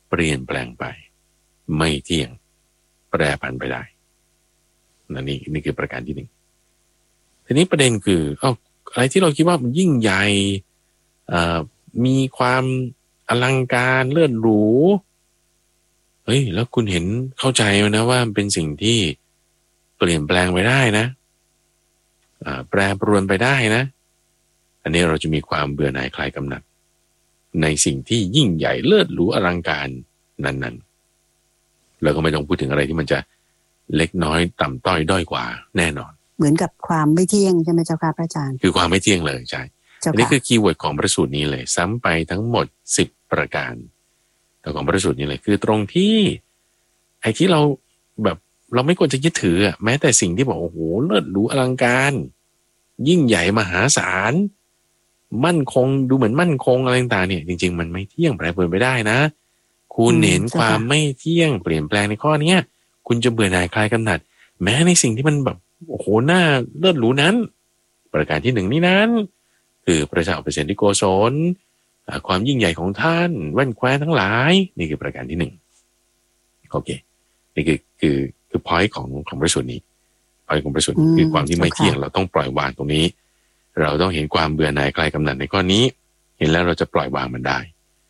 เปลี่ยนแปลงไปไม่เที่ยงแปรผันไปได้นี่คือประการที่หนึ่งทีนี้ประเด็นคืออะไรที่เราคิดว่ามันยิ่งใหญ่มีความอลังการเลิศหรูเฮ้ยแล้วคุณเห็นเข้าใจนะว่าเป็นสิ่งที่เปลี่ยนแปลงไปได้นะแปรปรวนไปได้นะอันนี้เราจะมีความเบื่อหน่ายคลายกำหนัดในสิ่งที่ยิ่งใหญ่เลิศหรูอลังการนั้นๆเราก็ไม่ต้องพูดถึงอะไรที่มันจะเล็กน้อยต่ำต้อยด้อยกว่าแน่นอนเหมือนกับความไม่เที่ยงใช่ไหมเจ้าค่ะพระอาจารย์คือความไม่เที่ยงเลยใช่อันนี้คือคีย์เวิร์ดของพระสูตรนี้เลยซ้ำไปทั้งหมด10ประการแต่ของพระสูตรนี้เลยคือตรงที่ไอ้ที่เราแบบเราไม่ควรจะยึดถือแม้แต่สิ่งที่บอกโอ้โหเลิศหรูอลังการยิ่งใหญ่มหาศาลมั่นคงดูเหมือนมั่นคงอะไรต่างๆเนี่ยจริงๆมันไม่เที่ยงแปรปรวนไปได้นะคุณเห็นความไม่เที่ยงเปลี่ยนแปลงในข้อนี้คุณจะเบื่อหน่ายคลายกำหนัดแม้ในสิ่งที่มันแบบโอ้โหน่าเลิศหรูนั้นประการที่หนึ่งนี้นั้นคือพระเจ้าเปรตที่โกศลความยิ่งใหญ่ของท่านแว่นแคว้นทั้งหลายนี่คือประการที่หนึ่งโอเคนี่คือ point ของพระสูตรนี้ point ของพระสูตรนี้คือความที่ไม่เที่ยงเราต้องปล่อยวางตรงนี้เราต้องเห็นความเบื่อหน่ายคลายกำหนัดในข้อนี้เห็นแล้วเราจะปล่อยวางมันได้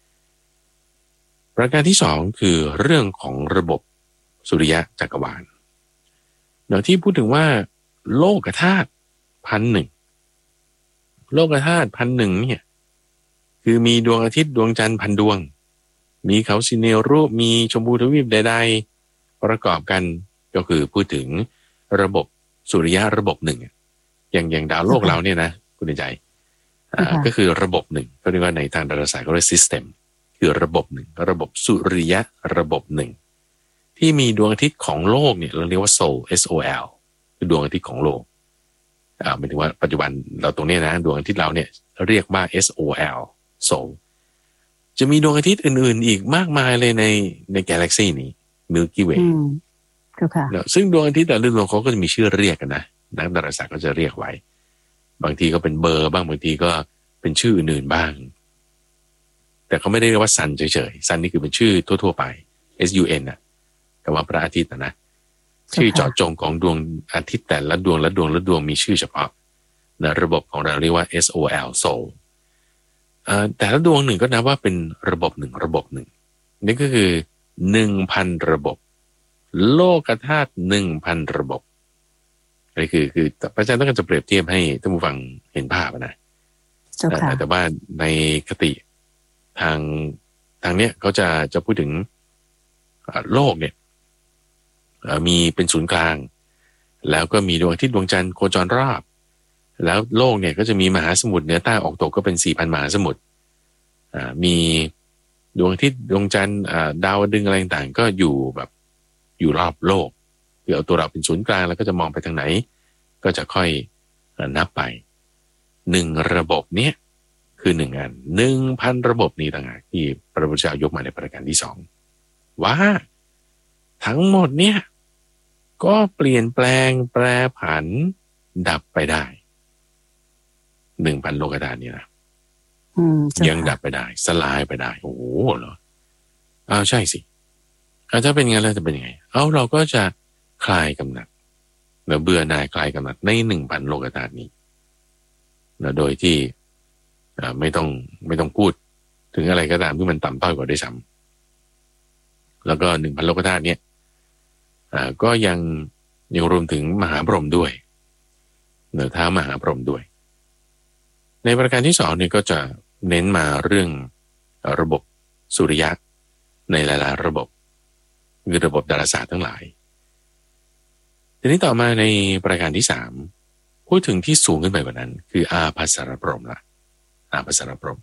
ประการที่สองคือเรื่องของระบบสุริยะจักรวาลเดี๋ยวที่พูดถึงว่าโลกธาตุ1,000โลกธาตุ1,000เนี่ยคือมีดวงอาทิตย์ดวงจันทร์1,000 ดวงมีเขาสิเนรุมีชมพูทวีปใดๆประกอบกันก็คือพูดถึงระบบสุริยะระบบหนึ่งอย่างดาวโลกเราเนี่ยนะคุณใจก็คือระบบหนึ่งเขาเรียกว่าในทางดาราศาสตร์เขาเรียก system คือระบบหนึ่งระบบสุริยะระบบหนึ่งที่มีดวงอาทิตย์ของโลกเนี่ยเราเรียกว่า Sol SOL คือดวงอาทิตย์ของโลกหมายถึงว่าปัจจุบันเราตรงนี้นะดวงอาทิตย์เราเนี่ยเรียกว่า SOL Sol จะมีดวงอาทิตย์อื่นๆอีกมากมายเลยในกาแล็กซี่นี้ Milky Way ซึ่งดวงอาทิตย์แต่ละดวงเขาก็จะมีชื่อเรียกกันนะนักดาราศาสตร์ก็จะเรียกไว้บางทีก็เป็นเบอร์บ้างบางทีก็เป็นชื่ออื่นๆบ้างแต่เขาไม่ได้เรียกว่าซันเฉยๆซันนี่คือเป็นชื่อทั่วๆไป SUN น่ะคำว่าพระอาทิตย์นะชื่อเจาะจงของดวงอาทิตย์แต่ละดวงมีชื่อเฉพาะนะระบบของเราเรียกว่า SOL Sol แต่ละดวงหนึ่งก็นับว่าเป็นระบบหนึ่งนี่ก็คือ 1,000 ระบบโลกธาตุ 1,000 ระบบนี่คือพระอาจารย์ต้องการจะเปรียบเทียบให้ท่านผู้ฟังเห็นภาพนะแต่ว่าในคติทางเนี้ยเขาจะพูดถึงโลกเนี่ยมีเป็นศูนย์กลางแล้วก็มีดวงอาทิตย์ดวงจันทร์โคจรรอบแล้วโลกเนี่ยก็จะมีมหาสมุทรเหนือใต้ออกตกก็เป็น 4,000 มหาสมุทรมีดวงอาทิตย์ดวงจันทร์ดาวดึงอะไรต่างๆก็อยู่แบบอยู่รอบโลกคือเอาตัวเราเป็นศูนย์กลางแล้วก็จะมองไปทางไหนก็จะค่อยนับไป1ระบบเนี้ยคือ1อัน 1,000 ระบบนี้ต่างหากที่พระพุทธเจ้ายกมาในประการที่2ว่าทั้งหมดเนี่ยก็เปลี่ยนแปลงแปรผันดับไปได้ 1,000 โลกธาตุนี่นะยังดับไปได้สลายไปได้โอ้โหเหรอใช่สิถ้าเป็นงั้นแล้วจะเป็นยังไงเราก็จะคลายกำหนัดเบื่อหน่ายคลายกำหนัดใน 1,000 โลกธาตุนี้โดยที่ไม่ต้องพูดถึงอะไรก็ตามที่มันต่ำต้อยกว่าด้วยซ้ำแล้วก็ 1,000 โลกธาตุเนี่ยก็ยังรวมถึงมหาพรหมด้วยท้ามหาพรหมด้วยในประการที่2เนี่ยก็จะเน้นมาเรื่องระบบสุริยะในหลายๆระบบคือระบบดาราศาสตร์ทั้งหลายทีนี้ต่อมาในประการที่3พูดถึงที่สูงขึ้นไปกว่านั้นคืออาภัสสรพรหมละอาภัสสรพรหม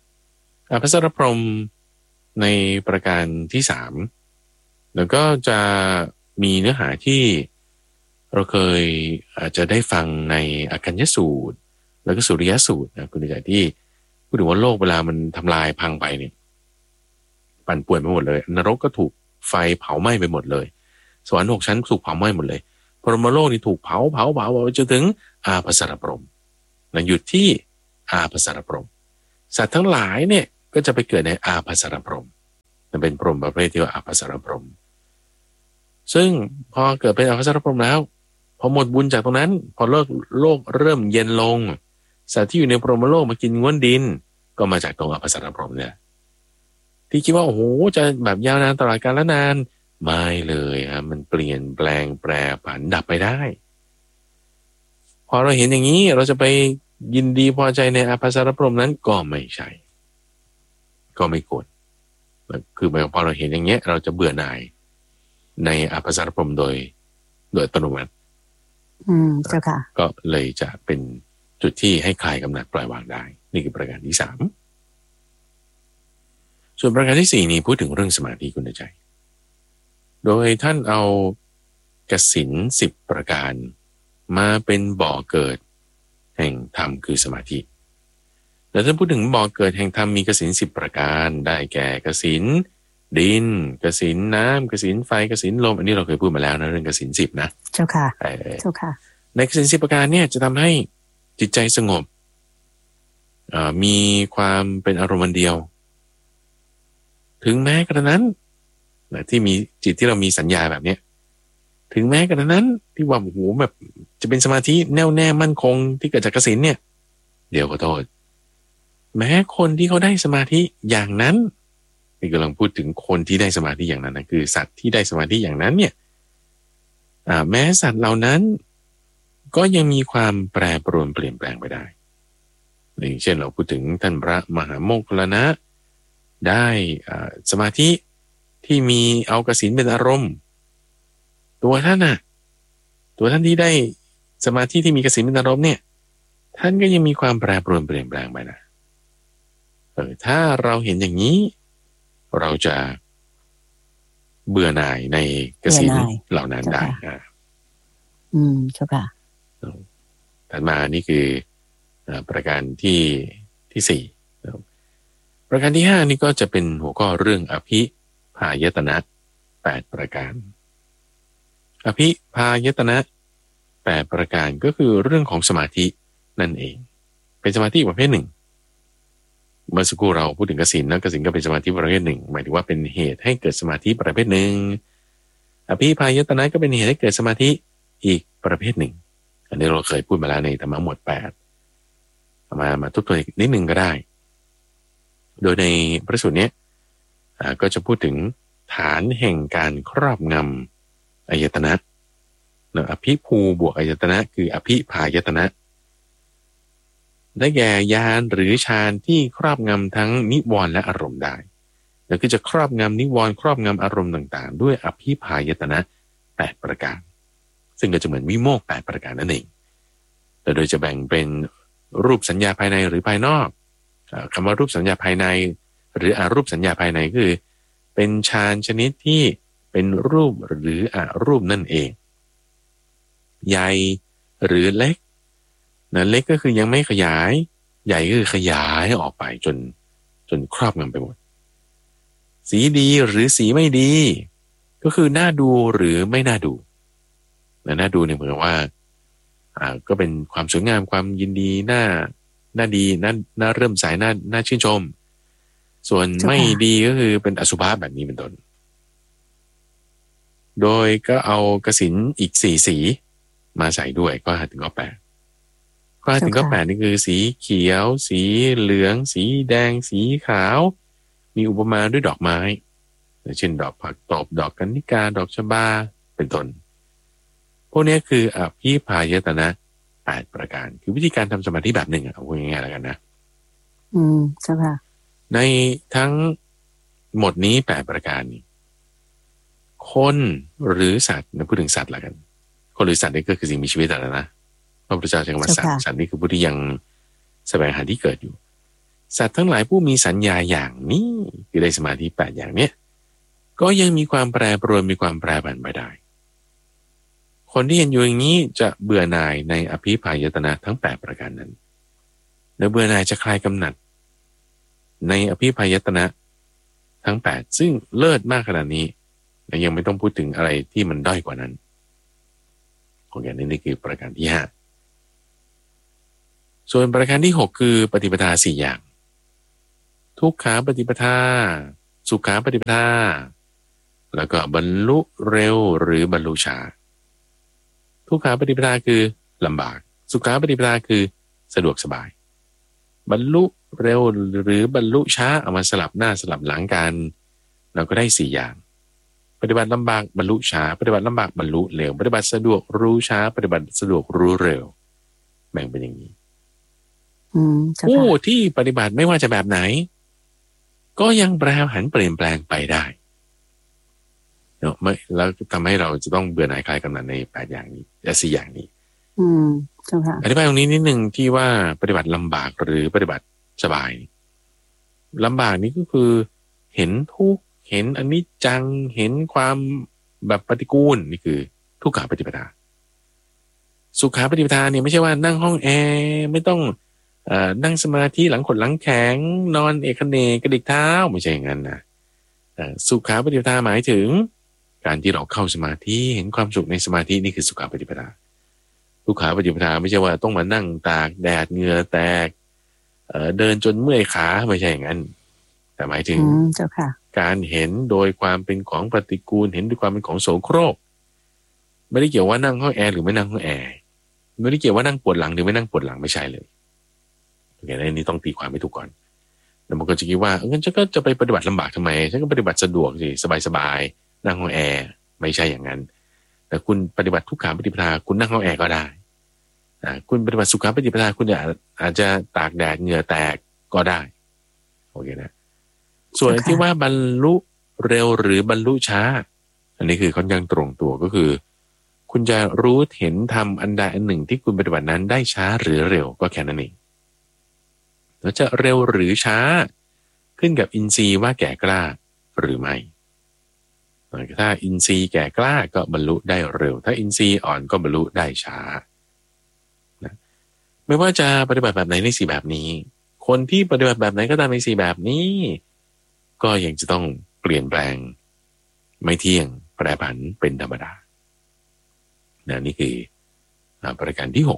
ในประการที่3แล้วก็จะมีเนื้อหาที่เราเคยอาจจะได้ฟังในอคัญญสูตรแล้วก็สุริยสูตรนะคุณใจที่พูดถึงว่าโลกเวลามันทำลายพังไปเนี่ยปั่นป่วนไปหมดเลยนรกก็ถูกไฟเผาไหม้ไปหมดเลยสวรรค์6 ชั้นถูกเผาไหม้หมดเลยพรหมโลกนี่ถูกเผาจนถึงอาภัสสรพรหมหยุดที่อาภัสสรพรหมสัตว์ทั้งหลายเนี่ยก็จะไปเกิดในอาภัสสรพรหมมันเป็นพรหมประเภทที่ว่าอภัสสรพรหมซึ่งพอเกิดเป็นอภัสสรพรหมแล้วพอหมดบุญจากตรงนั้นพอโลกเริ่มเย็นลงสัตว์ที่อยู่ในพรหมโลกมากินง้วนดินก็มาจากตรงอภัสสรพรหมเนี่ยที่คิดว่าโอ้โหจะแบบยาวนานตลอดกาลนานไม่เลยครับมันเปลี่ยนแปลงแปรผันดับไปได้พอเราเห็นอย่างนี้เราจะไปยินดีพอใจในอภัสสรพรหมนั้นก็ไม่ใช่ก็ไม่ควรคือหมายความพอเราเห็นอย่างเงี้ยเราจะเบื่อหน่ายในอภัสสรพรหมโดยอัตโนมัติเจ้าค่ะก็เลยจะเป็นจุดที่ให้คลายกำหนัดปล่อยวางได้นี่คือประการที่3ส่วนประการที่4นี้พูดถึงเรื่องสมาธิคุณใจโดยท่านเอากสิณ10ประการมาเป็นบ่อเกิดแห่งธรรมคือสมาธิแล้วถ้าพูดถึงบ่อเกิดแห่งธรรมมีกสิณ10ประการได้แก่กสิณดินกสิณน้ำกสิณไฟกสิณลมอันนี้เราเคยพูดมาแล้วนะเรื่องกสิณ10นะเจ้าค่ะเจ้าค่ะในกสิณ10ประการเนี่ยจะทำให้จิตใจสงบมีความเป็นอารมณ์เดียวถึงแม้กระนั้นที่มีจิตที่เรามีสัญญาแบบเนี้ยถึงแม้กระนั้นที่ว่าโอ้โหแบบจะเป็นสมาธิแน่วแน่มั่นคงที่เกิดจากกสิณเนี่ยเดี๋ยวขอโทษแม้คนที่เขาได้สมาธิอย่างนั้นนี่กำลังพูดถึงคนที่ได้สมาธิอย่างนั้นนะคือสัตว์ที่ได้สมาธิอย่างนั้นเนี่ยแม้สัตว์เหล่านั้นก็ยังมีความแปรปรวนเปลี่ยนแปลงไปได้อย่างเช่นเราพูดถึงท่านพระมหาโมคคัลลานะได้สมาธิที่มีเอากสิณเป็นอารมณ์ตัวท่านที่ได้สมาธิที่มีกสิณเป็นอารมณ์เนี่ยท่านก็ยังมีความแปรปรวนเปลี่ยนแปลงไปนะถ้าเราเห็นอย่างนี้เราจะเบื่อหน่ายในกสิณเหล่านั้นได้เจ้าค่ะถัดมานี่คือประการที่4ประการที่5นี่ก็จะเป็นหัวข้อเรื่องอภิพายตนะ8ประการอภิพายตนะ8ประการก็คือเรื่องของสมาธินั่นเองเป็นสมาธิประเภทหนึ่งเมื่อสักครู่เราพูดถึงกสิณนะกสิณก็เป็นสมาธิประเภทหนึ่งหมายถึงว่าเป็นเหตุให้เกิดสมาธิประเภทหนึ่งอภิพายตนะก็เป็นเหตุให้เกิดสมาธิอีกประเภทหนึ่งอันนี้เราเคยพูดมาแล้วในธรรมะหมวด8มาทบทวนอีกนิดนึงก็ได้โดยในพระสูตรนี้ก็จะพูดถึงฐานแห่งการครอบงำอายตนะอภิภูบวกอายตนะคืออภิพายตนะได้แก่ญาณหรือฌานที่ครอบงำทั้งนิวรณ์และอารมณ์ได้แล้วก็จะครอบงำนิวรณ์ครอบงำอารมณ์ต่างๆด้วยอภิพายตนะ8ประการซึ่งก็จะเหมือนวิโมกข์8ประการนั่นเองแต่โดยจะแบ่งเป็นรูปสัญญาภายในหรือภายนอกคำว่ารูปสัญญาภายในหรืออารูปสัญญาภายในคือเป็นฌานชนิดที่เป็นรูปหรืออารูปนั่นเองใหญ่หรือเล็กเล็กก็คือยังไม่ขยายใหญ่ก็คือขยายออกไปจนครอบงำไปหมดสีดีหรือสีไม่ดีก็คือน่าดูหรือไม่น่าดูน่าดูเนี่ยเหมือนว่าก็เป็นความสวยงามความยินดีน่าดีน่าเริ่มสายน่าชื่นชมส่วนไม่ดีก็คือเป็นอสุภะแบบนี้เป็นต้นโดยก็เอากสิณอีก4สีมาใส่ด้วยก็5 ถึงข้อ 8ข้อ5 ถึงข้อ 8นี่คือสีเขียวสีเหลืองสีแดงสีขาวมีอุปมาด้วยดอกไม้เช่นดอกผักตบดอกกัญญิกาดอกชบาเป็นต้นพวกนี้คืออภิพายตนะ8ประการคือวิธีการทำสมาธิแบบหนึ่งเอาง่ายๆแล้วกันนะใช่ค่ะในทั้งหมดนี้8ประการนี้คนหรือสัตว์พูดถึงสัตว์ละกันคนหรือสัตว์นี่ก็คือสิ่งมีชีวิตแต่ละนะพระพุทธเจ้าใช้คำว่าสัตว์นี่คือผู้ที่ยังแสวงหาที่เกิดอยู่สัตว์ทั้งหลายผู้มีสัญญาอย่างนี้คือได้สมาธิ8อย่างเนี้ยก็ยังมีความแปรปรวนมีความแปรผันไปได้คนที่เห็นอยู่อย่างนี้จะเบื่อหน่ายในอภิพายตนะทั้ง8ประการนั้นและเบื่อหน่ายจะคลายกำหนัดในอภิพายตนะทั้ง8ซึ่งเลิศมากขนาดนี้และยังไม่ต้องพูดถึงอะไรที่มันด้อยกว่านั้นของอย่างนี้นี่คือประการที่5ส่วนประการที่6คือปฏิปทา4อย่างทุกขาปฏิปทาสุขาปฏิปทาแล้วก็บรรลุเร็วหรือบรรลุช้าทุกขาปฏิปทาคือลำบากสุขาปฏิปทาคือสะดวกสบายบรรลุเร็วหรือบรรลุช้าเอามาสลับหน้าสลับหลังกันเราก็ได้4อย่างปฏิบัติลำบากบรรลุช้าปฏิบัติลำบากบรรลุเร็วปฏิบัติสะดวกรู้ช้าปฏิบัติสะดวกรู้เร็วแบ่งเป็นอย่างนี้ผู้ที่ปฏิบัติไม่ว่าจะแบบไหนก็ยังแปรผันเปลี่ยนแปลงไปได้เนาะไม่แล้วทำให้เราจะต้องเบื่อหน่ายคลายกำหนัดใน8อย่างนี้และ4อย่างนี้เจ้าค่ะอธิบายตรงนี้นิดนึงที่ว่าปฏิบัติลำบากหรือปฏิบัติสบายลำบากนี้ก็คือเห็นทุกข์เห็นอนิจจังเห็นความแบบปฏิกูลนี่คือทุกขาปฏิปทาสุขาปฏิปทาเนี่ยไม่ใช่ว่านั่งห้องแอร์ไม่ต้องนั่งสมาธิหลังขดหลังแข็งนอนเอกเนกกระดิกเท้าไม่ใช่อย่างนั้นนะสุขาปฏิปทาหมายถึงการที่เราเข้าสมาธิเห็นความสุขในสมาธินี่คือสุขาปฏิปทาทุกขาปฏิปทาไม่ใช่ว่าต้องมานั่งตากแดดเหงื่อแตกเดินจนเมื่อยขาไม่ใช่อย่างนั้นแต่หมายถึงการเห็นโดยความเป็นของปฏิกูลเห็นด้วยความเป็นของโสโครกไม่ได้เกี่ยวว่านั่งห้องแอร์หรือไม่นั่งห้องแอร์ไม่ได้เกี่ยวว่านั่งปวดหลังหรือไม่นั่งปวดหลังไม่ใช่เลยโอเคอันนี้ต้องตีความให้ถูกก่อนแล้วมันก็จะคิดว่างั้นฉันก็จะไปปฏิบัติลำบากทำไมฉันก็ปฏิบัติสะดวกสิสบายๆนั่งห้องแอร์ไม่ใช่อย่างนั้นแต่คุณปฏิบัติทุกขาปฏิปทาคุณนั่งห้องแอร์ก็ได้คุณปฏิบัติสุขาปฏิปทาคุณอาจจะตากแดดเหงื่อแตกก็ได้โอเคนะส่วนที่ว่าบรรลุเร็วหรือบรรลุช้าอันนี้คือค่อนข้างตรงตัวก็คือคุณจะรู้เห็นทำอันใดอันหนึ่งที่คุณปฏิบัตินั้นได้ช้าหรือเร็วก็แค่นั้นเองแล้วจะเร็วหรือช้าขึ้นกับอินทรีย์ว่าแก่กล้าหรือไม่ถ้าอินทรีย์แก่กล้าก็บรรลุได้เร็วถ้าอินทรีย์อ่อนก็บรรลุได้ช้านะไม่ว่าจะปฏิบัติแบบไหนใน4แบบนี้คนที่ปฏิบัติแบบไหนก็ตามใน4แบบนี้ก็ยังจะต้องเปลี่ยนแปลงไม่เที่ยงแปรผันเป็นธรรมดานี่คือประการที่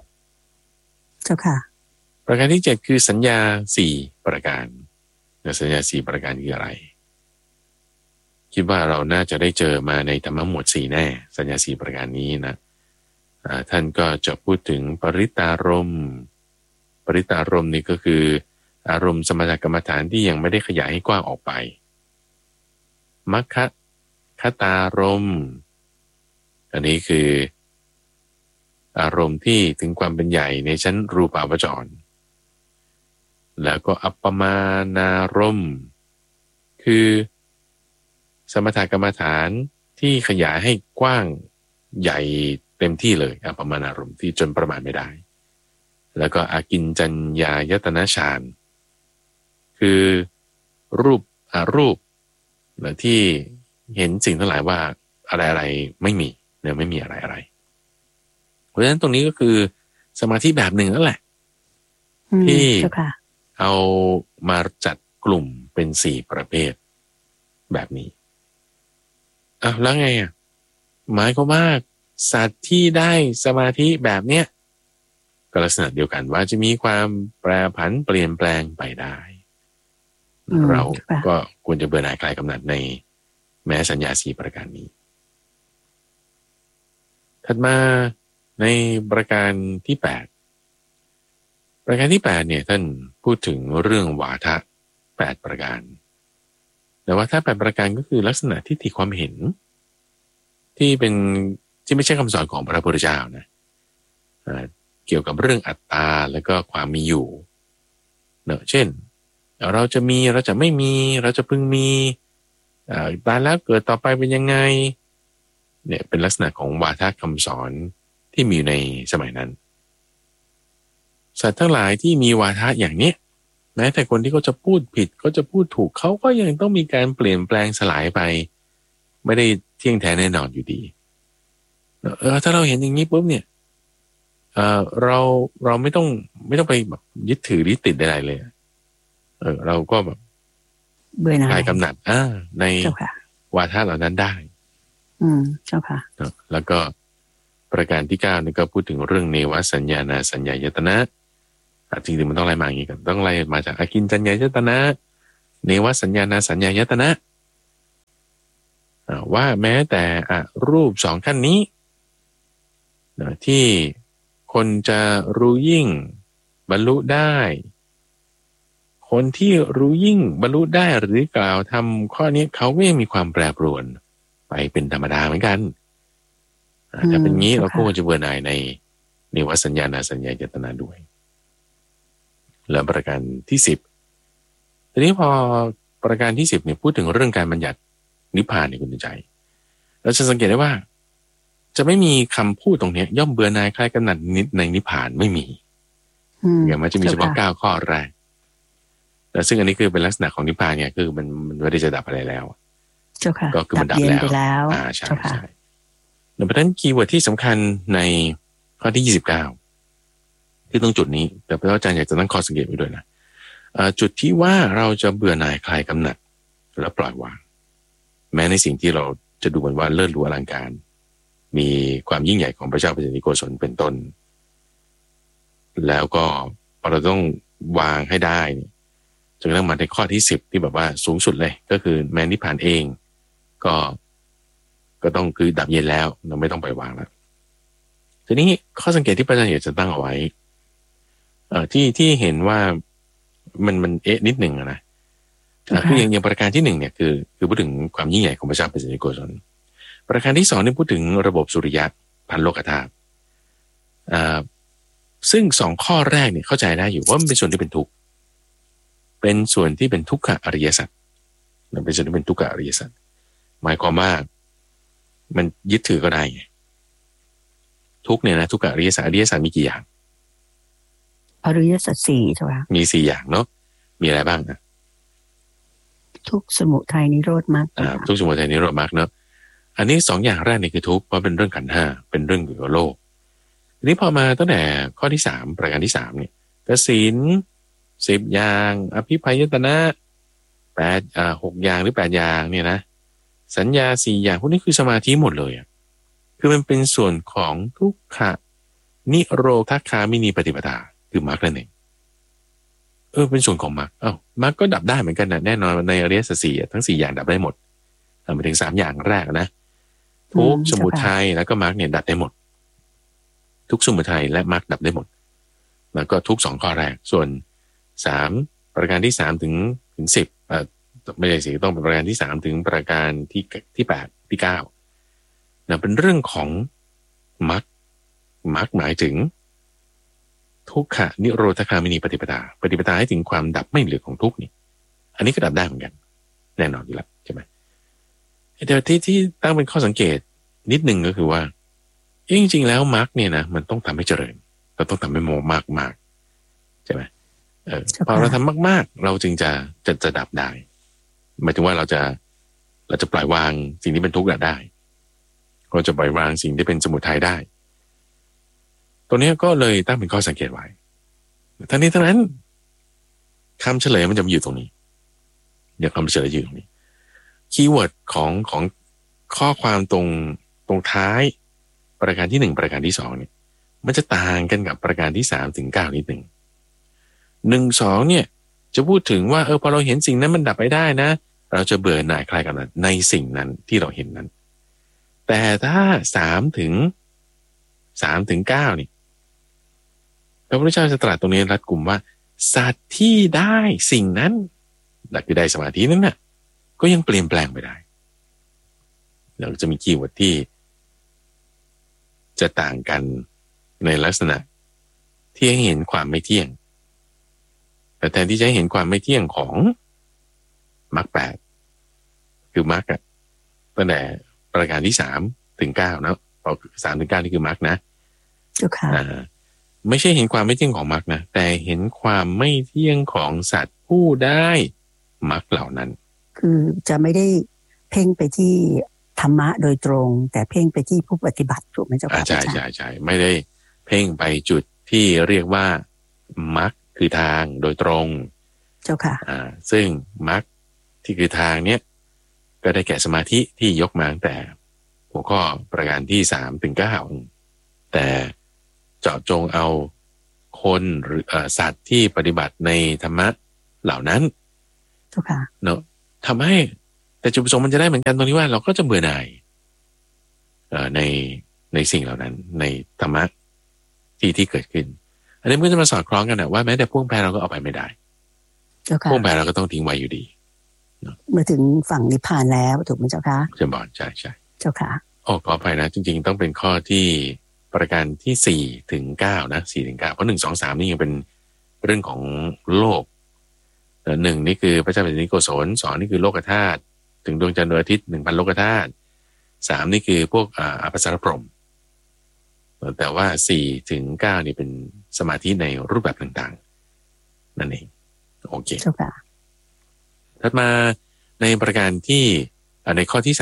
6 เจ้าค่ะประการที่7คือสัญญา4ประการสัญญา4ประการคืออะไรคิดว่าเราน่าจะได้เจอมาในธรรมะหมวด4แน่สัญญา4ประการนี้นะท่านก็จะพูดถึงปริตารมณ์ปริตารมณ์นี่ก็คืออารมณ์สมถกรรมฐานที่ยังไม่ได้ขยายให้กว้างออกไปมัคคตารมณ์อันนี้คืออารมณ์ที่ถึงความเป็นใหญ่ในชั้นรูปาวจรแล้วก็อัปปมานารมณ์คือสมถกรรมฐานที่ขยายให้กว้างใหญ่เต็มที่เลยอัปปมานารมณ์ที่จนประมาณไม่ได้แล้วก็อากินจัญญายตนะฌานคือรูปรูปที่เห็นสิ่งทั้งหลายว่าอะไรไม่มีเนี่ยไม่มีอะไรเพราะฉะนั้นตรงนี้ก็คือสมาธิแบบหนึ่งนั่นแหละที่เอามาจัดกลุ่มเป็น4ประเภทแบบนี้แล้วไงหมายความว่าสัตว์ที่ได้สมาธิแบบเนี้ยก็ลักษณะเดียวกันว่าจะมีความแปรผันเปลี่ยนแปลงไปได้เราก็ควรจะเบื่อหน่ายคลายกำหนัดในแม้สัญญา4ประการนี้ถัดมาในประการที่8ประการที่8เนี่ยท่านพูดถึงเรื่องวาทะ8ประการแต่วาทะ8ประการก็คือลักษณะทิฏฐิความเห็นที่ไม่ใช่คำสอนของพระพุทธเจ้านะเกี่ยวกับเรื่องอัตตาแล้วก็ความมีอยู่เนอะเช่นเราจะมีเราจะไม่มีเราจะพึงมีตายแล้วเกิดต่อไปเป็นยังไงเนี่ยเป็นลักษณะของวาทะคำสอนที่มีอยู่ในสมัยนั้นสัตว์ทั้งหลายที่มีวาทะอย่างนี้แม้แต่คนที่เขาจะพูดผิดเขาจะพูดถูกเขาก็ยังต้องมีการเปลี่ยนแปลงสลายไปไม่ได้เที่ยงแท้แน่นอนอยู่ดีถ้าเราเห็นอย่างนี้ปุ๊บเนี่ยเราไม่ต้องไปแบบยึดถือยึดติดใดๆเลยเราก็แบบคลายกำหนัดในวาทะเหล่านั้นได้เจ้าค่ะแล้วก็ประการที่9นี่ก็พูดถึงเรื่องเนวสัญญานาสัญญายตนะจริงๆมันต้องไล่มาอย่างนี้ก่อนต้องไล่มาจากอากินจัญญายตนะเนวสัญญานาสัญญายตนะว่าแม้แต่รูปสองขั้นนี้ที่คนจะรู้ยิ่งบรรลุได้คนที่รู้ยิ่งบรรลุได้หรือกล่าวทำข้อนี้เขาก็ยังมีความแปรปรวนไปเป็นธรรมดาเหมือนกันถ้าเป็นงี้เราก็ควรจะเบื่อหน่ายในวสัญญาณสัญญาเจตนาด้วยแล้วประการที่10ทีนี้พอประการที่10เนี่ยพูดถึงเรื่องการบัญญัตินิพพานในคุณใจเราจะสังเกตได้ว่าจะไม่มีคำพูดตรงนี้ย่อมเบื่อหน่ายคลายกำหนัดในนิพพานไม่มีอย่างมันจะมีเฉพาะ9ข้อแรกแต่ซึ่งอันนี้คือเป็นลักษณะของนิพพานเนี่ยคือมันไม่ได้จะดับอะไรแล้วก็คือมันดับแล้วใช่ใช่ดังนั้นคีย์เวิร์ดที่สำคัญในข้อที่29ที่ตรงจุดนี้แต่พระอาจารย์อยากจะตั้งข้อสังเกตไว้ด้วยนะจุดที่ว่าเราจะเบื่อหน่ายคลายกำหนัดและปล่อยวางแม้ในสิ่งที่เราจะดูเหมือนว่าเลิศหรูอลังการมีความยิ่งใหญ่ของพระเจ้าปเจนิโกศลเป็นต้นแล้วก็เราต้องวางให้ได้จนกระทั่งมาในข้อที่10ที่แบบว่าสูงสุดเลยก็คือแม้นิพพานเองก็ต้องคือดับเย็นแล้วเราไม่ต้องไปวางแล้วทีนี้ข้อสังเกตที่พระอาจารย์อยากจะตั้งเอาไว้ที่เห็นว่ามันนิดหนึ่งนะคืออย่างประการที่1เนี่ยคือพูดถึงความยิ่งใหญ่ของพระเจ้าปเจนิโกศลประการที่2นี่พูดถึงระบบสุริยะพันโลกธาตุซึ่ง2ข้อแรกเนี่ยเข้าใจได้อยู่ว่ามันเป็นส่วนที่เป็นทุกข์เป็นส่วนที่เป็นทุกขอริยสัจมันเป็นส่วนที่เป็นทุกขอริยสัจหมายความว่ามันยึดถือก็ได้ไงทุกเนี่ยนะทุกขอริยสัจมีกี่อย่างอริยสัจ4ใช่ไหมมี4อย่างเนาะมีอะไรบ้างนะทุกข์สมุทัยนิโรธมรรคทุกข์สมุทัยนิโรธมรรคเนาะอันนี้2อย่างแรกนี่คือทุกข์เพราะเป็นเรื่องขันธ์5เป็นเรื่องเกี่ยวกับโลกทีนี้พอมาตั้งแต่ข้อที่3ประการที่3เนี่ยกสิณ10อย่างอภิพยตนะ6อย่างหรือ8อย่างเนี่ยนะสัญญา4อย่างพวกนี้คือสมาธิหมดเลยคือมันเป็นส่วนของทุกขนิโรธคามินีปฏิปทาคือมรรคนั่นเองเป็นส่วนของมรรคมรรคก็ดับได้เหมือนกันนะแน่นอนในอริยสัจ4ทั้ง4อย่างดับได้หมดมาถึง3อย่างแรกนะทุกข์สมุทัยแล้วก็มรรคเนี่ยดับได้หมดทุกข์สมุทัยและมรรคดับได้หมดแล้วก็ทุก2ข้อแรกส่วน3ประการที่3ถึง10ไม่ใช่สิต้องเป็นประการที่3ถึงประการที่8ที่9นะเป็นเรื่องของมรรคหมายถึงทุกขนิโรธคามินีปฏิปทาให้ถึงความดับไม่เหลือของทุกข์นี่อันนี้ก็ดับได้เหมือนกันแน่นอนอยู่แล้วใช่ไหมแต่ที่ตั้งเป็นข้อสังเกตนิดนึงก็คือว่าจริงๆแล้วมรรคเนี่ยนะมันต้องทำให้เจริญเราต้องทำให้โมมากใช่ไหมพอเราทำมากๆเราจึงจะดับได้หมายถึงว่าเราจะปล่อยวางสิ่งที่เป็นทุกข์ได้เราจะปล่อยวางสิ่งที่เป็นสมุทัยได้ตัวนี้ก็เลยตั้งเป็นข้อสังเกตไว้ทั้งนี้ทั้งนั้นคำเฉลยมันจะอยู่ตรงนี้เดี๋ยวคำเฉลยอยู่ตรงนี้คีย์เวิร์ดของข้อความตรงท้ายประการที่1ประการที่2เนี่ยมันจะต่างกันกับประการที่3ถึง9นิดนึง1 2เนี่ยจะพูดถึงว่าพอเราเห็นสิ่งนั้นมันดับไปได้นะเราจะเบื่อหน่ายคลายกำหนัดในสิ่งนั้นที่เราเห็นนั้นแต่ถ้า3ถึง9นี่พระพุทธเจ้าจะตรัสตรงนี้รัดกุมว่าสัตว์ที่ได้สิ่งนั้นนั่นคือได้สมาธินั้นน่ะก็ยังเปลี่ยนแปลงไปได้เราจะมีคีย์เวิร์ดที่จะต่างกันในลักษณะที่ให้เห็นความไม่เที่ยงแต่แทนที่จะให้เห็นความไม่เที่ยงของมรรค8คือมรรคตั้งแต่ประการที่3ถึง9นะพอ3ถึง9นี่คือมรรคนะจุค่ะไม่ใช่เห็นความไม่เที่ยงของมรรคนะแต่เห็นความไม่เที่ยงของสัตว์ผู้ได้มรรคเหล่านั้นคือจะไม่ได้เพ่งไปที่ธรรมะโดยตรงแต่เพ่งไปที่ผู้ปฏิบัติถูกไหมเจ้าค่ะใช่ไม่ได้เพ่งไปจุดที่เรียกว่ามรรคคือทางโดยตรงเจ้าค่ะซึ่งมรรคที่คือทางเนี้ยก็ได้แก่สมาธิที่ยกมาตั้งแต่หัวข้อประการที่3ถึง9แต่เจาะจงเอาคนหรือสัตว์ที่ปฏิบัติในธรรมะเหล่านั้นเนาะทำให้แต่จุดประสงค์มันจะได้เหมือนกันตรงที่ว่าเราก็จะเบื่อหน่ายในสิ่งเหล่านั้นในธรรมะที่เกิดขึ้นอันนี้มันก็จะมาสอดคล้องกันนะว่าแม้แต่พ่วงแพเราก็เอาไปไม่ได้พ่วงแพเราก็ต้องทิ้งไว้อยู่ดีเมื่อถึงฝั่งนิพพานแล้วถูกไหมเจ้าคะเช่นบอกใช่เจ้าค่ะขออภัยนะจริงๆต้องเป็นข้อที่ประการที่4 ถึง 9นะ4 ถึง 9เพราะ1 2 3นี่ยังเป็นเรื่องของโลก1นี่คือพระเจ้าแผ่นดินโกศล2นี่คือโลกธาตุถึงดวงจันทร์ดวงอาทิตย์ 1,000 โลกธาตุ3นี่คือพวกอภัสสรพรหมแต่ว่า4 ถึง 9นี่เป็นสมาธิในรูปแบบต่างๆนั่นเองโอเคถัดมาในประการที่ในข้อที่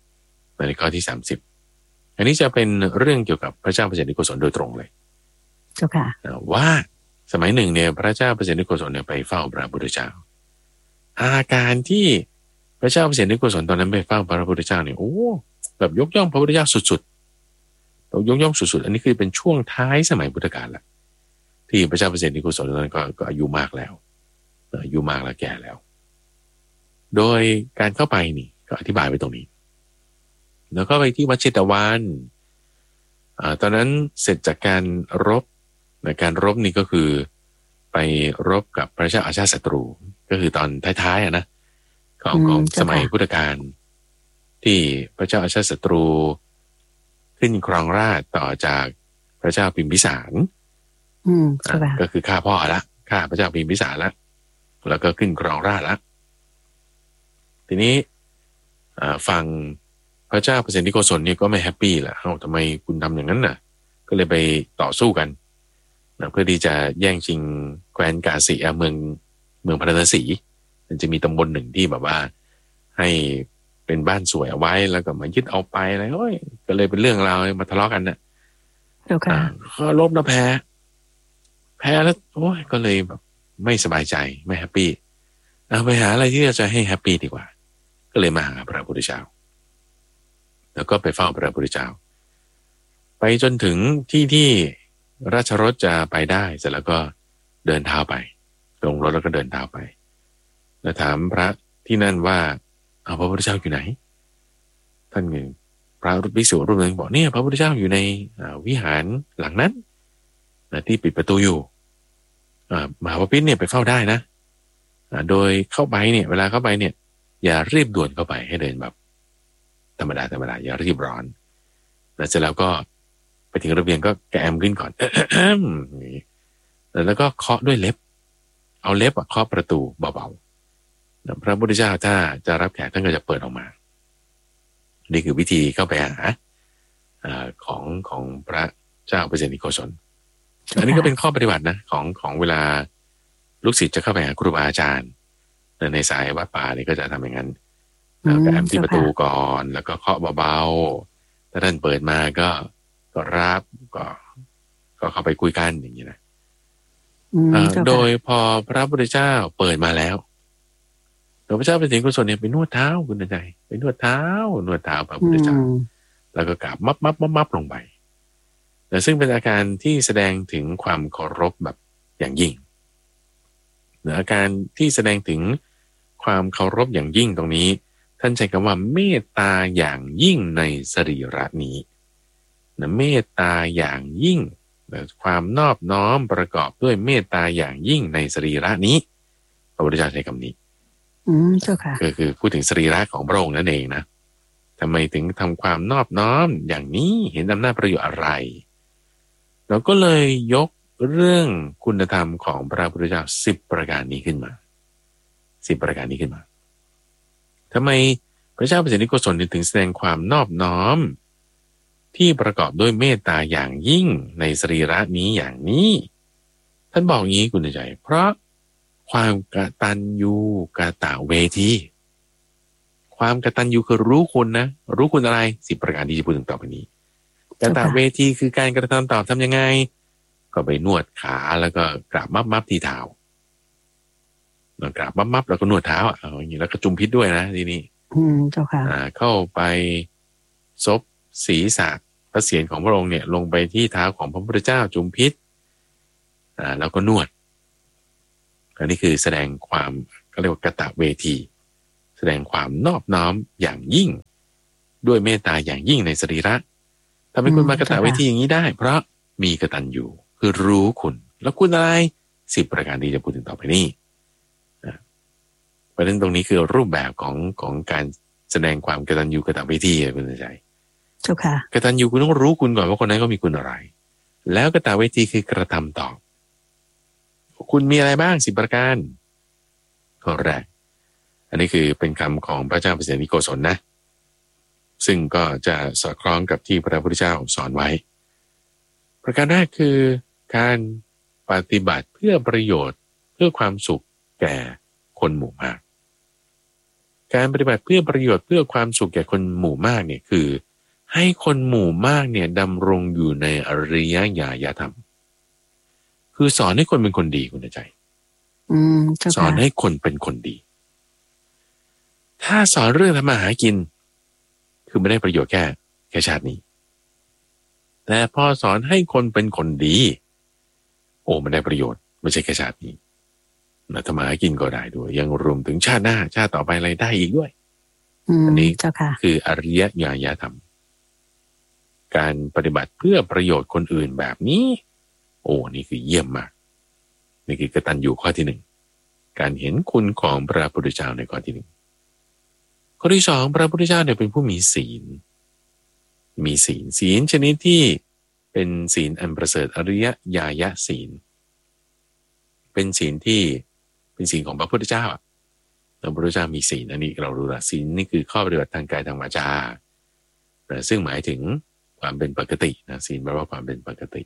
30ในข้อที่30อันนี้จะเป็นเรื่องเกี่ยวกับพระเจ้าเปรตนิโกศลโดยตรงเลยเจ้าค่ะว่าสมัยหนึ่งเนี่ยพระเจ้าเปรตนิโกศลเนี่ยไปเฝ้าพระพุทธเจ้าอาการที่พระเจ้าเปรตนิโกศลตอนนั้นไปเฝ้าพระพุทธเจ้าเนี่ยโอ้แบบยกย่องพระพุทธเจ้าสุดๆยกย่องสุดๆอันนี้คือเป็นช่วงท้ายสมัยพุทธกาลละที่พระเจ้าเปรตนิโกศลนั้นก็อายุมากแล้วอายุมากแล้วแก่แล้วโดยการเข้าไปนี่ก็อธิบายไว้ตรงนี้แล้วก็ไปที่วัดเชตวันตอนนั้นเสร็จจากการรบในการรบนี่ก็คือไปรบกับพระเจ้าอาชาติศัตรูก็คือตอนท้ายๆนะของสมัยพุทธกาลที่พระเจ้าอาชาติศัตรูขึ้นครองราชย์ต่อจากพระเจ้าพิมพิสารก็คือฆ่าพ่อละฆ่าพระเจ้าพิมพิสารละแล้วก็ขึ้นครองราชย์ละทีนี้ฝั่งพระเจ้าเปรตนิโกศลเนี่ยก็ไม่แฮปปี้แหละทำไมคุณทำอย่างนั้นน่ะก็เลยไปต่อสู้กันเพื่อที่จะแย่งชิงแคว้นกาสีเมืองพาราณสีมันจะมีตำบลหนึ่งที่แบบว่าให้เป็นบ้านสวยเอาไว้แล้วก็มายึดเอาไปอะไรก็เลยเป็นเรื่องราวมาทะเลาะกันน่ะก็ลบนะแพ้แล้วก็เลยแบบไม่สบายใจไม่แฮปปี้ไปหาอะไรที่จะให้แฮปปี้ดีกว่าก็เลยมาหาพระพุทธเจ้าแล้วก็ไปเฝ้าพระพุทธเจ้าไปจนถึงที่ราชรถจะไปได้เสร็จแล้วก็เดินเท้าไปลงรถแล้วก็เดินเท้าไปแล้วถามพระที่นั่นว่าพระพุทธเจ้าอยู่ไหนท่านพระภิกษุรูปหนึ่งบอกเนี่ยพระพุทธเจ้าอยู่ในวิหารหลังนั้นที่ปิดประตูอยู่มหาปพิธเนี่ยไปเฝ้าได้นะโดยเข้าไปเนี่ยเวลาเข้าไปเนี่ยอย่ารีบด่วนเข้าไปให้เดินแบบธรรมดาอย่ารีบร้อนแล้วเสร็จแล้วก็ไปถึงระเบียงก็แกมขึ้นก่อนแล้วก็เคาะด้วยเล็บเอาเล็บเคาะประตูเบาๆพระพุทธเจ้าถ้าจะรับแขกท่านก็จะเปิดออกมานี่คือวิธีเข้าไปหาของพระเจ้าเปรตนิโกศลอันนี้ก็เป็นข้อปฏิบัตินะของเวลาลูกศิษย์จะเข้าไปหาครูบาอาจารย์ในสายวัดป่านี่ก็จะทำอย่างนั้นแกมที่ประตูก่อนแล้วก็เคาะเบาๆถ้าท่านเปิดมาก็รับก็เข้าไปคุยกันอย่างนี้นะโดยพอพระพุทธเจ้าเปิดมาแล้วพระเจ้าเปรตนิโกศลเนี่ยไปนวดเท้าคุณใจไปนวดเท้าพระพุทธเจ้าแล้วก็กราบมับลงไปแต่ซึ่งเป็นอาการที่แสดงถึงความเคารพแบบอย่างยิ่งอาการที่แสดงถึงความเคารพอย่างยิ่งตรงนี้ท่านใช้คำว่าเมตตาอย่างยิ่งในสรีระนี้นะเมตตาอย่างยิ่งความนอบน้อมประกอบด้วยเมตตาอย่างยิ่งในสรีระนี้พระพุทธเจ้าใช้คำนี้เจ้าค่ะคือพูดถึงสรีระของพระองค์นั่นเองนะทำไมถึงทำความนอบน้อมอย่างนี้เห็นอำนาจประโยชน์อะไรเราก็เลยยกเรื่องคุณธรรมของพระพุทธเจ้า10 ประการนี้ขึ้นมา10 ประการนี้ขึ้นมาทำไมพระเจ้าเปรตนิโกศลถึงแสดงความนอบน้อมที่ประกอบด้วยเมตตาอย่างยิ่งในสรีระนี้อย่างนี้ท่านบอกงี้คุณใจเพราะความกตัญญูกตเวทีความกตัญญูคือรู้คุณนะรู้คุณอะไร10 ประการที่จะพูดถึงต่อไปนี้กตเวทีคือการกระทำตอบทำยังไงก็ไปนวดขาแล้วก็กราบมับที่เท้ากราบมับแล้วก็นวดเท้าอย่างนี้แล้วก็จุมพิษด้วยนะทีนี้เจ้าค่ะเข้าไปซบศีรษะพระเศียรของพระองค์เนี่ยลงไปที่เท้าของพระพุทธเจ้าจุมพิษแล้วก็นวดอันนี้คือแสดงความก็เรียกว่ากตเวทีแสดงความนอบน้อมอย่างยิ่งด้วยเมตตาอย่างยิ่งในสรีระทำให้คุณมากตเวทีอย่างนี้ได้เพราะมีกตัญญูคือรู้คุณแล้วคุณอะไร10ประการที่จะพูดถึงต่อไปนี้ประเด็นตรงนี้คือรูปแบบของการแสดงความกตัญญูกตเวทีคุณใจเจ้าค่ะกตัญญูคุณต้องรู้คุณก่อนว่าคนนั้นก็มีคุณอะไรแล้วกตเวทีคือกระทำตอบคุณมีอะไรบ้าง10ประการข้อแรกอันนี้คือเป็นคำของพระเจ้าเปรตนิโกศลนะซึ่งก็จะสอดคล้องกับที่พระพุทธเจ้าสอนไว้ประการแรกคือการปฏิบัติเพื่อประโยชน์เพื่อความสุขแก่คนหมู่มากการปฏิบัติเพื่อประโยชน์เพื่อความสุขแก่คนหมู่มากเนี่ยคือให้คนหมู่มากเนี่ยดำรงอยู่ในอริยญาณธรรมคือสอนให้คนเป็นคนดีคุณใจสอนให้คนเป็นคนดีถ้าสอนเรื่องทำมาหากินคือไม่ได้ประโยชน์แค่ชาตินี้แต่พอสอนให้คนเป็นคนดีโอ้มันได้ประโยชน์ไม่ใช่แค่ชาตินี้ทำมาหากินก็ได้ด้วยยังรวมถึงชาติหน้าชาติต่อไปอะไรได้อีกด้วยอันนี้คืออริยญาณธรรมการปฏิบัติเพื่อประโยชน์คนอื่นแบบนี้โอ้นี่คือเยี่ยมมากนี่คือกตัญญูข้อที่1การเห็นคุณของพระพุทธเจ้าในข้อที่1ข้อที่2พระพุทธเจ้าเนี่ยเป็นผู้มีศีลศีลชนิดที่เป็นศีลอันประเสริฐอริยญาณศีลเป็นศีลที่เป็นศีลของพระพุทธเจ้าพระพุทธเจ้ามีศีลอันนี้เรารู้ละศีลนี่คือข้อปฏิบัติทางกายทางวาจาซึ่งหมายถึงความเป็นปกตินะศีลแปลว่าความเป็นปกติ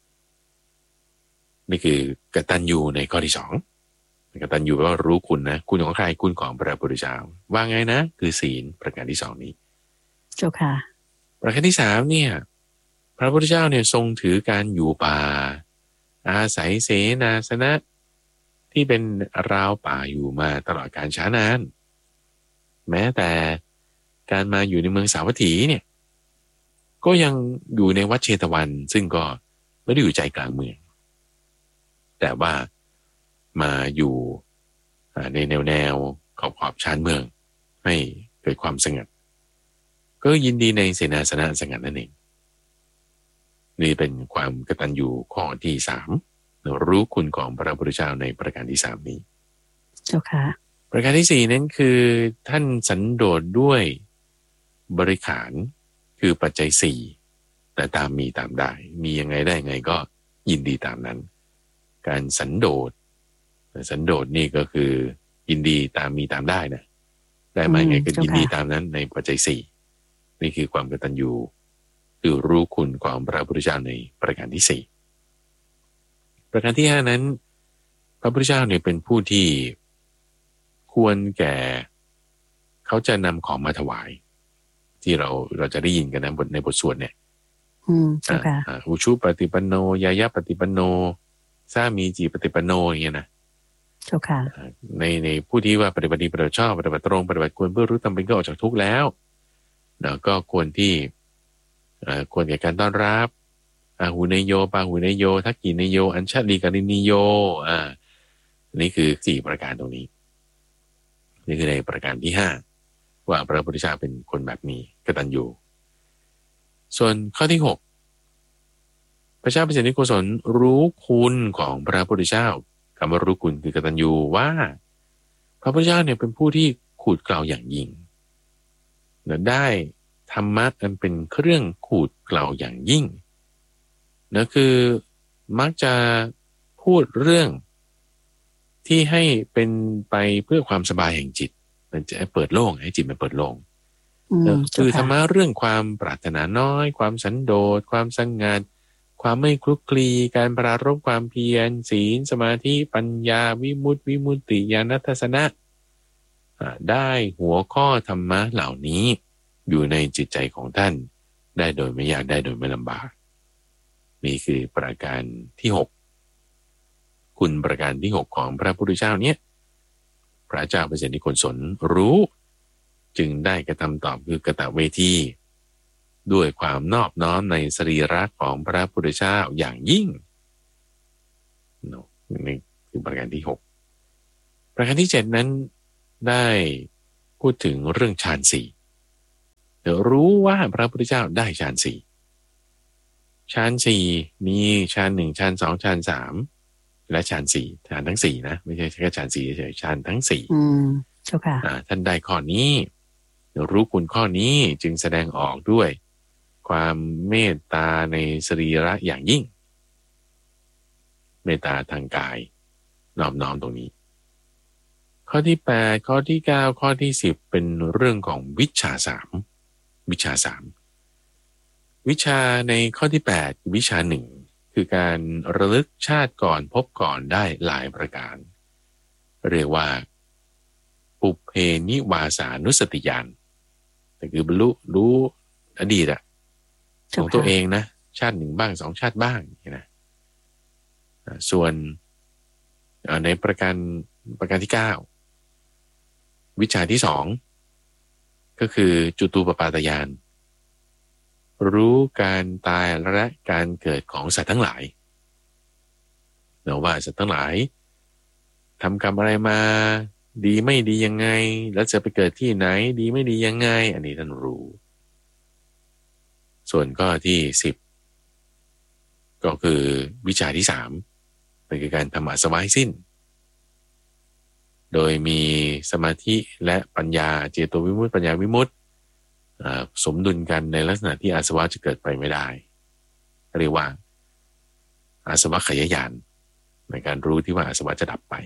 นี่คือกตัญญูในข้อที่2กตัญญูแปลว่ารู้คุณนะคุณของใครคุณของพระพุทธเจ้าว่าไงนะคือศีลประการที่2นี้เจ้าค่ะประการที่3เนี่ยพระพุทธเจ้าเนี่ยทรงถือการอยู่ป่าอาศัยเสนาสนะที่เป็นราวป่าอยู่มาตลอดกาลช้านานแม้แต่การมาอยู่ในเมืองสาวัตถีเนี่ยก็ยังอยู่ในวัดเชตวันซึ่งก็ไม่ได้อยู่ใจกลางเมืองแต่ว่ามาอยู่ในแนวขอบชานเมืองให้เกิดความสงัดก็ยินดีในเสนาสนะสงัดนั่นเองนี่เป็นความกตัญญูข้อที่3รู้คุณของพระพุทธเจ้าในประการที่3นี้เจ้าค่ะประการที่4นั้นคือท่านสันโดษด้วยบริขารคือปัจจัย4แต่ตามมีตามได้มียังไงได้ไงก็ยินดีตามนั้นการสันโดษนี่ก็คือยินดีตามมีตามได้นะได้มาไงก็ยินดีตามนั้นในปัจจัย4นี่คือความกตัญญูคือรู้คุณของพระพุทธเจ้าในประการที่4ประการที่5นั้นพระพุทธเจ้าเนี่ยเป็นผู้ที่ควรแก่เขาจะนำของมาถวายที่เราจะได้ยินกันนะในบทสวดเนี่ยอุชุปฏิปันโนยายะปฏิปันโนสามีจีปฏิปันโนอย่างเงี้ยนะเจ้าค่ะในผู้ที่ว่าปฏิบัติดีปฏิบัติชอบปฏิบัติตรงปฏิบัติควรเพื่อรู้ธรรมเป็นก็ออกจากทุกข์แล้วก็ควรที่ควรแก่การต้อนรับอาหูเนโยปาหูเนโยทักกิเนโยอัญชลีกาลินิโยนี่คือ4ประการตรงนี้นี่คือในประการที่5ว่าพระพุทธเจ้าเป็นคนแบบนี้กตัญญูส่วนข้อที่6พระเจ้าเปรตนิโกศลรู้คุณของพระพุทธเจ้าคำว่ารู้คุณคือกตัญญูว่าพระพุทธเจ้าเนี่ยเป็นผู้ที่ขูดเกลาอย่างยิ่งได้ธรรมะอันเป็นเครื่องขูดเกลาอย่างยิ่งนะคือมักจะพูดเรื่องที่ให้เป็นไปเพื่อความสบายแห่งจิตมันจะเปิดโล่งให้จิตมันเปิดโล่งคือธรรมะเรื่องความปรารถนาน้อยความสันโดษความสงัดความไม่คลุกคลีการปรารภความเพียรศีลสมาธิปัญญาวิมุตติญาณทัสสนะได้หัวข้อธรรมะเหล่านี้อยู่ในจิตใจของท่านได้โดยไม่ยากได้โดยไม่ลำบากนี่คือประการที่6คุณประการที่6ของพระพุทธเจ้าเนี่ยพระเจ้าเปรตนิโกศลรู้จึงได้กระทำตอบคือกตเวทีด้วยความนอบน้อมในสรีระของพระพุทธเจ้าอย่างยิ่งนี่คือประการที่6ประการที่7นั้นได้พูดถึงเรื่องฌานสี่เดี๋ยวรู้ว่าพระพุทธเจ้าได้ฌานสี่ฌานสี่มีฌานหนึ่งฌานสองฌานสามและฌานสี่ฌานทั้งสี่นะไม่ใช่แค่ฌานสี่เฉยฌานทั้งสี่เจ้าค่ะท่านได้ข้อนี้รู้คุณข้อนี้จึงแสดงออกด้วยความเมตตาในสรีระอย่างยิ่งเมตตาทางกายนอบน้อมตรงนี้ข้อที่8ข้อที่9ข้อที่10เป็นเรื่องของวิชา3วิชา3วิชาในข้อที่8วิชา1คือการระลึกชาติก่อนพบก่อนได้หลายประการเรียกว่าปุเพนิวาสานุสติญาณแต่คือบรรลุรู้อดีตของตัวเองนะชาติหนึ่งบ้าง2ชาติบ้างนะส่วนในประการที่9วิชาที่2ก็คือจุตูปปาตญาณรู้การตายและการเกิดของสัตว์ทั้งหลายเนาะว่าสัตว์ทั้งหลายทำกรรมอะไรมาดีไม่ดียังไงแล้วจะไปเกิดที่ไหนดีไม่ดียังไงอันนี้ท่านรู้ส่วนข้อที่10ก็คือวิชาที่3เป็นการทำอาสวะให้สิ้นโดยมีสมาธิและปัญญาเจโตวิมุตติปัญญาวิมุตติสมดุลกันในลักษณะที่อาสวะจะเกิดไปไม่ได้เรียกว่าอาสวะขยายานในการรู้ที่ว่าอาสวะจะดับไป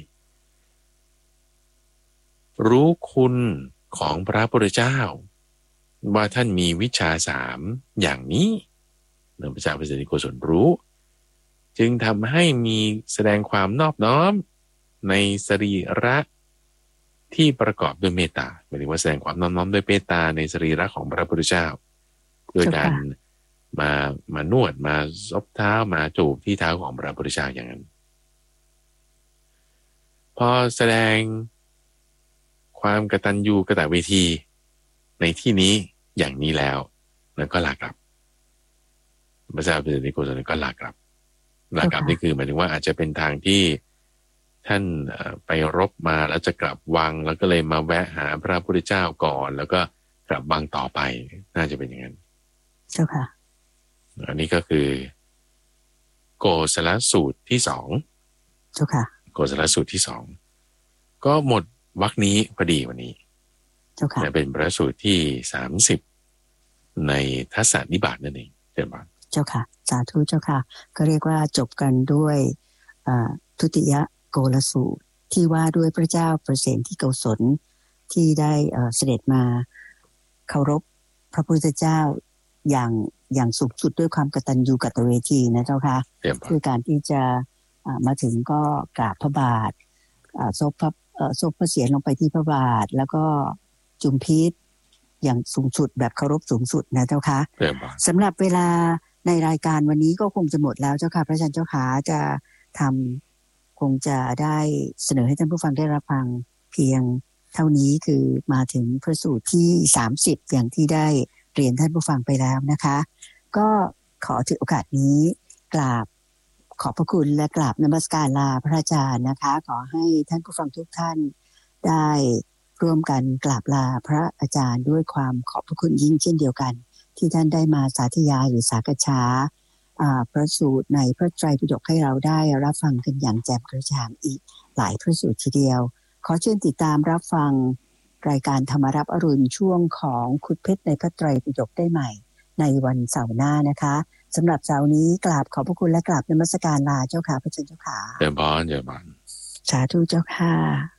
รู้คุณของพระพุทธเจ้าว่าท่านมีวิชา3อย่างนี้พระเจ้าพระสิทธิโกศลรู้จึงทำให้มีแสดงความนอบน้อมในสรีระที่ประกอบด้วยเมตตาหมายถึงว่าแสดงความนอบน้อมด้วยเมตตาในสรีระของพระพุทธเจ้าโดยการมานวดมาซบเท้ามาจูบที่เท้าของพระพุทธเจ้าอย่างนั้นพอแสดงความกตัญญูกตเวทีในที่นี้อย่างนี้แล้วก็ลากลับพระเจ้าพระสิทธิโกศลก็ลากลับนี่คือหมายถึงว่าอาจจะเป็นทางที่ท่านไปรบมาแล้วจะกลับวังแล้วก็เลยมาแวะหาพระพุทธเจ้าก่อนแล้วก็กลับวังต่อไปน่าจะเป็นอย่างนั้นเจ้าค่ะอันนี้ก็คือโกศลสูตรที่2เจ้าค่ะโกศลสูตรที่2ก็หมดวรรคนี้พอดีวันนี้เจ้าค่ะเป็นพระสูตรที่30ในทัสสนิบาตนั่นเองเจ้าค่ะเจ้าค่ะสาธุเจ้าค่ะก็เรียกว่าจบกันด้วยทุติยโกลสูตรที่ว่าด้วยพระเจ้าประเสนที่โกศลที่ได้เสด็จมาเคารพพระพุทธเจ้าอย่างสูงสุดด้วยความกตัญญูกตเวทีนะเจ้าค่ะคือการที่จะมาถึงก็กราบพระบาทซบพระเศียรลงไปที่พระบาทแล้วก็จุมพิษอย่างสูงสุดแบบเคารพสูงสุดนะเจ้าค่ะสำหรับเวลาในรายการวันนี้ก็คงจะหมดแล้วเจ้าค่ะพระอาจารย์เจ้าค่ะจะทำคงจะได้เสนอให้ท่านผู้ฟังได้รับฟังเพียงเท่านี้คือมาถึงพระสูตรที่30อย่างที่ได้เรียนท่านผู้ฟังไปแล้วนะคะก็ขอถือโอกาสนี้กราบขอบพระคุณและกราบนมัสการลาพระอาจารย์นะคะขอให้ท่านผู้ฟังทุกท่านได้ร่วมกันกราบลาพระอาจารย์ด้วยความขอบพระคุณยิ่งเช่นเดียวกันที่ท่านได้มาสาธยายหรือสากษาพระสูตรในพระไตรปิฎกให้เราได้รับฟังกันอย่างแจ่มกระจ่างอีกหลายพระสูตรทีเดียวขอเชิญติดตามรับฟังรายการธรรมรับอรุณช่วงของขุดเพชรในพระไตรปิฎกได้ใหม่ในวันเสาร์หน้านะคะสำหรับเสาร์นี้กราบขอบพระคุณและกราบนมัสการลาเจ้าค่ะพระเจ้าค่ะเจ้าบานสาธุเจ้าค่ะ